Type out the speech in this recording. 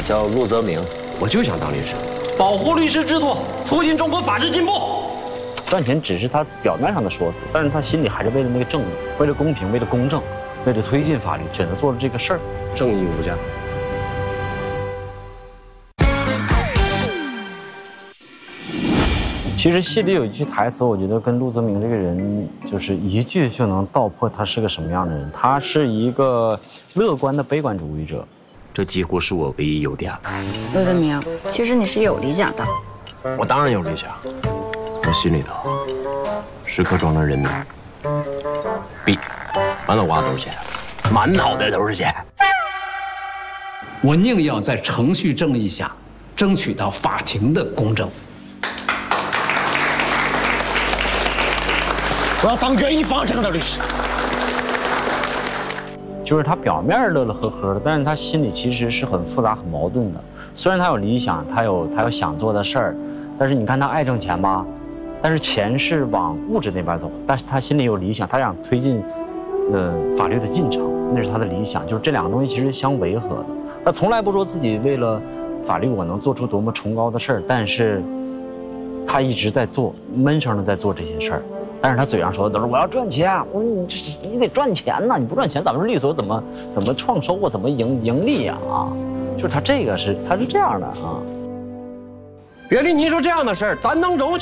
叫陆泽明， 我就想当律师， 保护律师制度，促进中国法治进步。 赚钱只是他表面上的说辞，但是他心里还是为了那个正义，为了公平，为了公正，为了推进法律，选择做了这个事儿， 正义无价。 其实戏里有一句台词，我觉得跟陆泽明这个人就是一句就能道破他是个什么样的人。他是一个乐观的悲观主义者， 这几乎是我唯一优点了。 陆泽明，其实你是有理想的。 我当然有理想，我心里头时刻装着人民币，满脑瓜都是钱，满脑袋都是钱。 我宁要在程序正义下争取到法庭的公正。 我要当原一方这样的律师。 就是他表面乐乐呵呵的，但是他心里其实是很复杂、很矛盾的。虽然他有理想，他有想做的事儿，但是你看他爱挣钱吧，但是钱是往物质那边走，但是他心里有理想，他想推进法律的进程，那是他的理想。就是这两个东西其实是相违和的。他从来不说自己为了法律我能做出多么崇高的事儿，但是他一直在做，闷声的在做这些事儿。但是他嘴上说的都是我要赚钱，我说你得赚钱呐，你不赚钱咱们律所怎么创收啊，怎么盈利呀啊？就是他是这样的啊。 别离，您说这样的事儿，咱能容